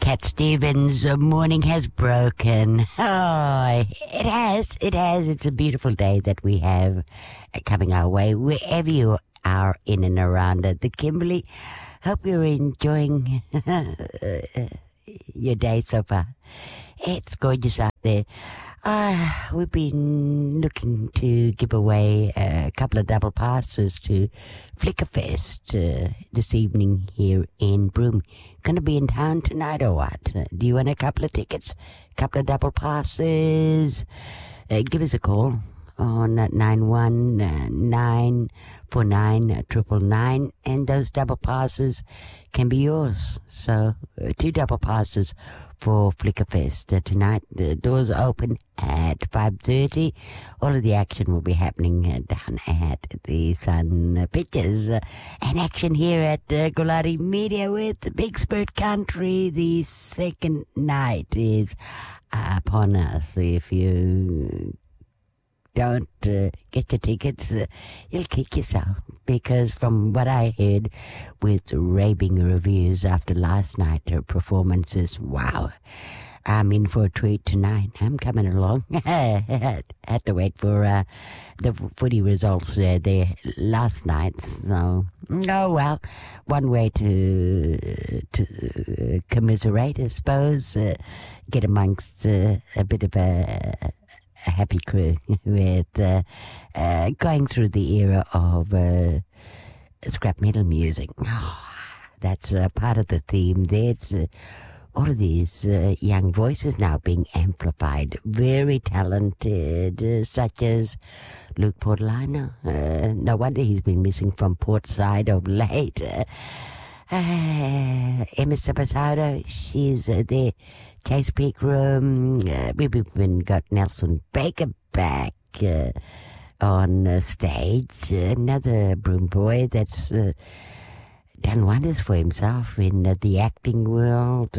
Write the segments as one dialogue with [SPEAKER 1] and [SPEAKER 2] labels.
[SPEAKER 1] Cat Stevens, morning has broken. Oh, it has. It's a beautiful day that we have coming our way, wherever you are in and around the Kimberley. Hope you're enjoying your day so far. It's gorgeous out there. We've been looking to give away a couple of double passes to Flickerfest this evening here in Broome. Going to be in town tonight or what? Do you want a couple of tickets? A couple of double passes? Give us a call on 9194999, and those double passes can be yours. So 2 double passes for Flickerfest tonight. The doors open at 5:30. All of the action will be happening down at the Sun Pictures. And action here at Golari Media with Big Spurt Country. The second night is upon us. If you don't get your tickets, you'll kick yourself, because from what I heard with raving reviews after last night's performances, wow, I'm in for a treat tonight. I'm coming along. Had to wait for the footy results there last night. So, oh well, one way to commiserate, I suppose, get amongst a bit of a happy crew with going through the era of scrap metal music. Oh, that's part of the theme there. It's all of these young voices now being amplified, very talented, such as Luke Portolano. No wonder he's been missing from Portside of late. Emma Sabatado, she's there. Chase Peak Room. We've even got Nelson Baker back on stage. Another Broome boy that's done wonders for himself in the acting world,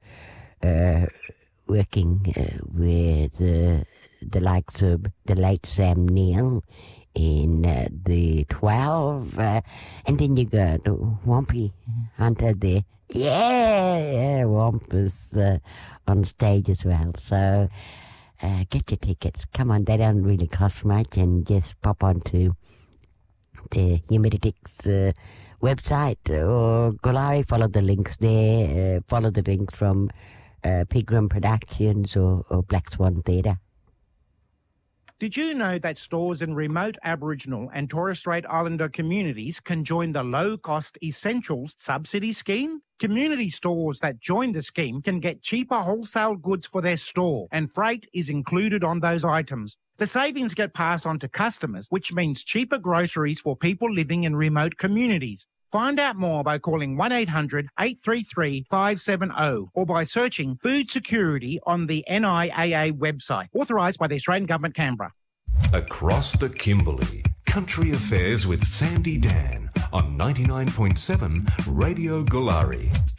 [SPEAKER 1] working with the likes of the late Sam Neill in the 12, and then you got Wampy Hunter there. Yeah, Womp is on stage as well. So get your tickets. Come on, they don't really cost much, and just pop onto the Humiditix website or Golari. Follow the links there. Follow the links from Pigram Productions or Black Swan Theatre.
[SPEAKER 2] Did you know that stores in remote Aboriginal and Torres Strait Islander communities can join the low-cost Essentials subsidy scheme? Community stores that join the scheme can get cheaper wholesale goods for their store, and freight is included on those items. The savings get passed on to customers, which means cheaper groceries for people living in remote communities. Find out more by calling 1-800-833-570 or by searching food security on the NIAA website, authorised by the Australian Government, Canberra.
[SPEAKER 3] Across the Kimberley, Country Affairs with Sandy Dan on 99.7 Radio Golari.